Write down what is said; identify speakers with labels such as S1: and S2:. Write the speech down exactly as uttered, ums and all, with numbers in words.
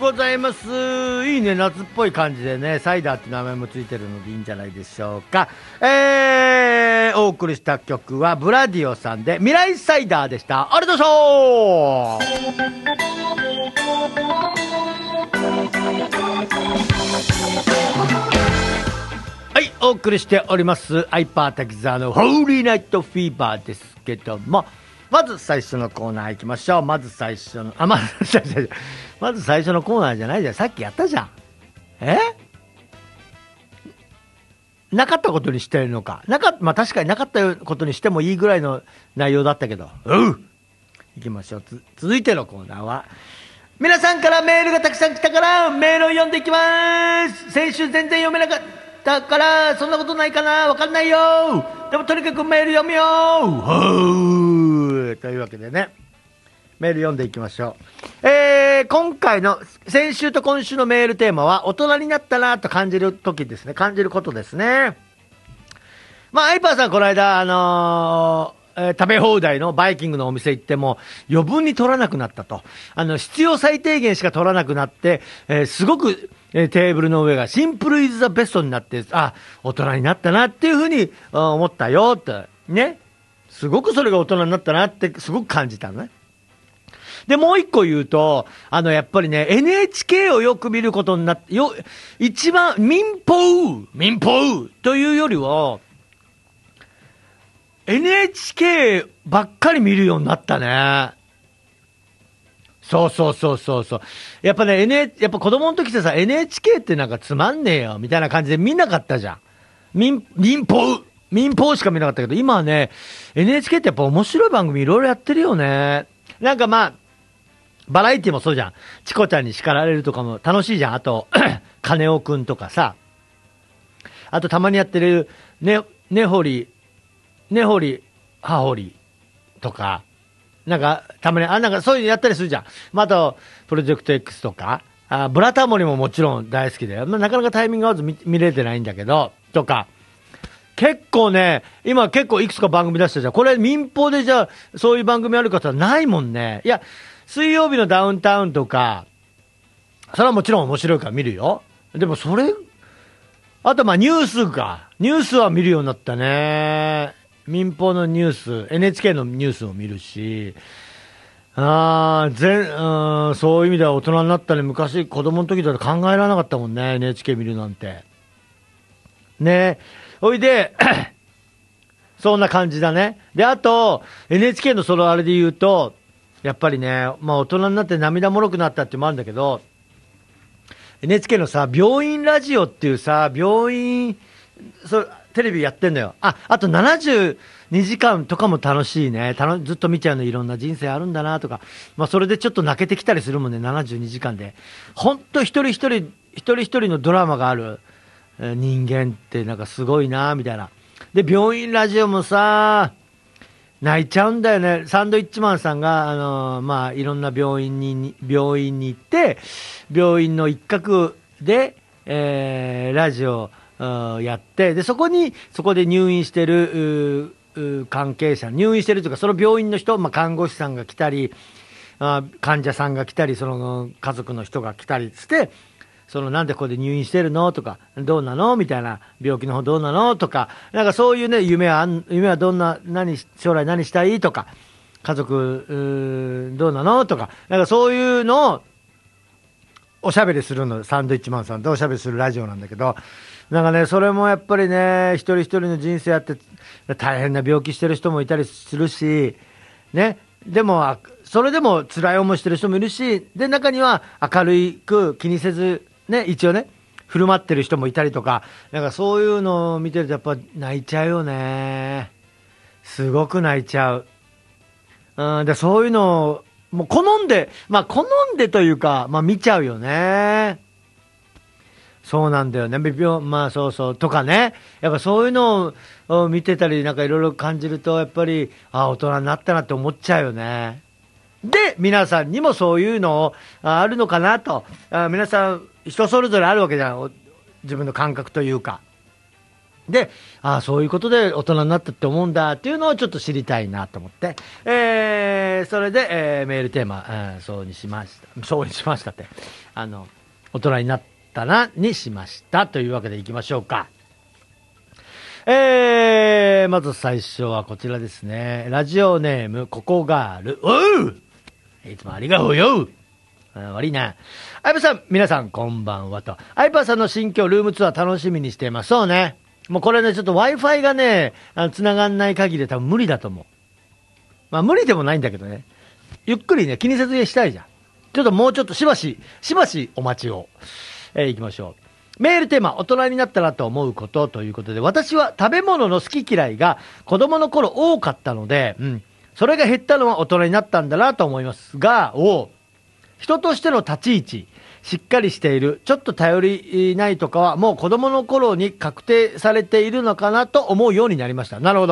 S1: ございます。いいね、夏っぽい感じでね、サイダーって名前もついてるのでいいんじゃないでしょうか。えー、お送りした曲はブラディオさんで未来サイダーでした。ありがとうございました。はい、お送りしておりますアイパー滝沢のホーリーナイトフィーバーですけども、まず最初のコーナー行きましょう。まず最初のあまずまず最初のコーナーじゃないじゃん。さっきやったじゃん。えなかったことにしてるのか。なかまあ確かになかったことにしてもいいぐらいの内容だったけど、うん、行きましょう。つ続いてのコーナーは、皆さんからメールがたくさん来たからメールを読んでいきます。先週全然読めなかったからそんなことないかな、わかんないよ。でもとにかくメール読むよーというわけでね、メール読んでいきましょう。えー、今回の先週と今週のメールテーマは大人になったなと感じる時ですね。感じることですね。まあアイパーさんこの間あのーえー、食べ放題のバイキングのお店行っても余分に取らなくなったと、あの必要最低限しか取らなくなって、えー、すごく、えー、テーブルの上がシンプルイズザベストになって、あ、大人になったなっていうふうに思ったよってね。すごくそれが大人になったなってすごく感じたのね。でもう一個言うと、あのやっぱりね エヌエイチケー をよく見ることになってよ、一番民放民放というよりはエヌエイチケー ばっかり見るようになったね。そうそうそうそうそう。やっぱね、N、やっぱ子供の時ってさ、エヌエイチケー ってなんかつまんねえよみたいな感じで見なかったじゃん。民、民放民放しか見なかったけど、今はね、エヌエイチケー ってやっぱ面白い番組いろいろやってるよね。なんかまあ、バラエティもそうじゃん。チコちゃんに叱られるとかも楽しいじゃん。あと、金尾くんとかさ。あとたまにやってる、ね、ねほり、ねほり、はほりとか、なんか、たまに、あ、なんかそういうのやったりするじゃん。まあ、あと、プロジェクト X とか、あ、ブラタモリももちろん大好きだよ。まあ、なかなかタイミング合わず 見, 見れてないんだけど、とか、結構ね、今結構いくつか番組出したじゃん。これ民放でじゃあ、そういう番組ある方はないもんね。いや、水曜日のダウンタウンとか、それはもちろん面白いから見るよ。でもそれ、あとまあニュースか。ニュースは見るようになったね。民放のニュース、エヌエイチケー のニュースを見るし、あ全うんそういう意味では大人になったね。昔子供の時だと考えられなかったもんね、エヌエイチケー 見るなんて。ね、おいで、そんな感じだね。で、あと、エヌエイチケー のそのあれで言うと、やっぱりね、まあ大人になって涙もろくなったっていうのもあるんだけど、エヌエイチケー のさ、病院ラジオっていうさ、病院、そテレビやってんだよ。あ、あとななじゅうにじかんとかも楽しいね。たのずっと見ちゃうの、いろんな人生あるんだなとか。まあそれでちょっと泣けてきたりするもんね、ななじゅうにじかんで。ほんと一人一人、一人一人のドラマがある人間ってなんかすごいなみたいな。で、病院ラジオもさ、泣いちゃうんだよね。サンドイッチマンさんが、あのー、まあいろんな病院に、病院に行って、病院の一角で、えー、ラジオ、やって、でそこにそこで入院してる関係者、入院してるというかその病院の人、まあ、看護師さんが来たり、あ患者さんが来たり、その家族の人が来たりして、そのなんでここで入院してるのとか、どうなのみたいな、病気の方どうなのとか、なんかそういうね、夢は夢はどんな、何将来何したいとか、家族どうなのとか、なんかそういうのをおしゃべりするの、サンドイッチマンさんとおしゃべりするラジオなんだけど、なんかね、それもやっぱりね、一人一人の人生あって大変な病気してる人もいたりするし、ね、でもそれでも辛い思いしてる人もいるし、で中には明るく気にせずね、一応ね振る舞ってる人もいたりとか、なんかそういうのを見てるとやっぱ泣いちゃうよね。すごく泣いちゃう。うん、でそういうのをもう好んで、まあ好んでというか、まあ見ちゃうよね。そうなんだよね。まあそうそうとかね。やっぱそういうのを見てたりなんかいろいろ感じるとやっぱりあ大人になったなって思っちゃうよね。で皆さんにもそういうのあるのかなと。あ皆さん人それぞれあるわけじゃん。自分の感覚というか。 で、ああ、そういうことで大人になったって思うんだっていうのをちょっと知りたいなと思って、えー、それで、えー、メールテーマ、うん、そうにしました。そうにしましたって。あの、大人になったな、にしました。というわけでいきましょうか。えー、まず最初はこちらですね。ラジオネーム、ココガール。おういつもありがとうよ。悪いな。アイパーさん、皆さんこんばんはと。アイパーさんの新居ルームツアー楽しみにしています。そうね。もうこれね、ちょっと Wi-Fi がね、あの繋がんない限りで多分無理だと思う。まあ無理でもないんだけどね。ゆっくりね、気にせずしたいじゃん。ちょっともうちょっとしばし、しばしお待ちを。えー、行きましょう。メールテーマ、大人になったらと思うことということで、私は食べ物の好き嫌いが子供の頃多かったので、うん。それが減ったのは大人になったんだなと思いますが、お人としての立ち位置、しっかりしている、ちょっと頼りないとかは、もう子供の頃に確定されているのかなと思うようになりました。なるほど。